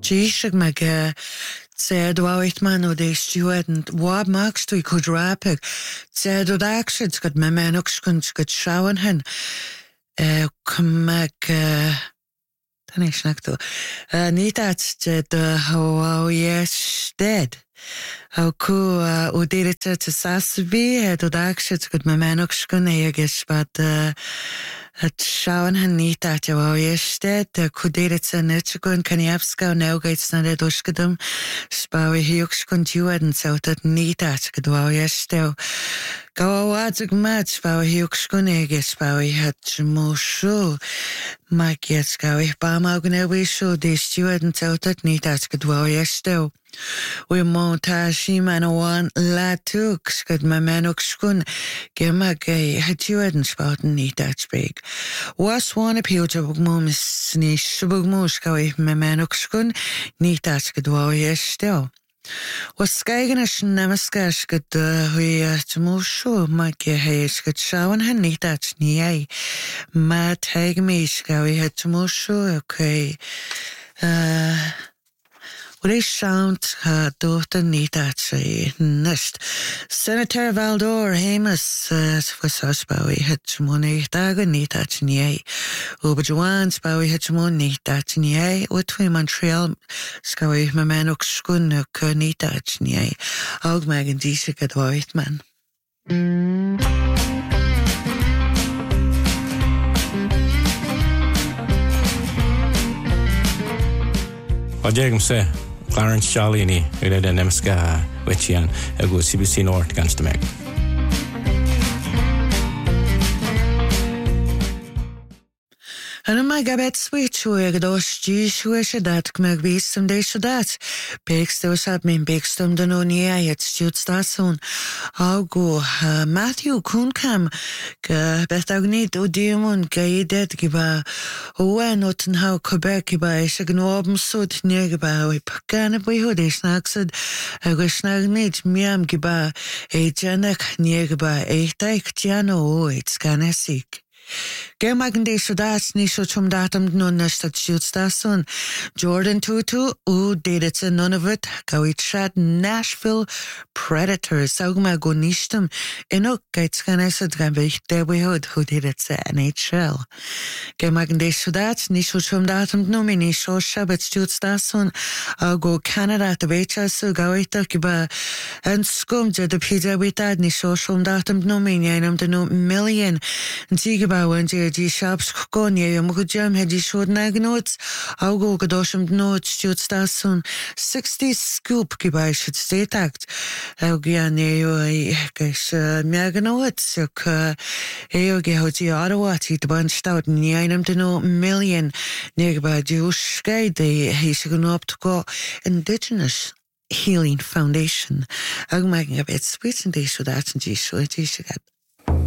Díisig me said wait man o de student wab max tu could rapid said od actions got me menux got shawan hen come Tanis nakto ní dat de how yes dead how ku o did it to sasbi het od actions got me menux gun agus but het shawan hen ní dat how yes dead ku did it to net gun kaniapska now gates na de uskadum spawi hiux gun jueden so dat ní dat got how yes dead Go wadzig mat spawi hiux gun agus spawi het mo show Ma get gawi ba magne we show de student so dat ní dat got how yes dead We monta shi man one la tux got my manux gun gemma gay het jueden spaten ní dat big Was one appeal to mum sni shubug mus gawi my manux gun ní dat got how yes dead Was skaigen is namaskash got hui mo show ma ge heis got shawan hen ní dat ní ma tag me gawi het mo show okay Well, they sound daughter need that say nest. Senator Valdor Hamas was us Bowie had money dag need that nie. Over Joanne's Bowie had money that nie. What we Montreal scowy my man ook skun need that nie. Aug mag and dise get white man. Odjegum se Clarence Charlini, ule de nemska wechian ego CBC North ganske meg. En my gabet switch ag dos gishuisha dat kmeg bistum de shadat. Begstos had min begstum den onia het studstation. Augo Matthew Kunkam ge bet ag nid o diamon gaidet giba oa noten hau Quebec giba is ag noabm sod negiba oi pakane boi hod is nagsad ag snag nid miam giba e janek negiba e daik jano o it's ganesik. Gemagen de sodat ni so chum datum non nesta studstation. Jordan Tutu o did it none of it. Gawit shad Nashville Predators. Saugma go nishtum. Enok gaits ganesad gambich de wehod who did it NHL. Gemagen de sodat ni so chum datum no mini so shabbat studstation. Go Canada the becha so gawita giba and scum de pizza witad ni so chum datum no mini enum de no million. Zigiba when the shops go near Mugujam had you showed nagnotes. I'll go Gadosham notes, shoot station 60 scoop gibai should stay tact. I'll get near you, guess, Maganoets, Eogi Hoti Ottawa, the bunch out near him to no million nearby Jewish sky day. He's going up to go Indigenous Healing Foundation. I'm making a bit sweet and they should that and she should.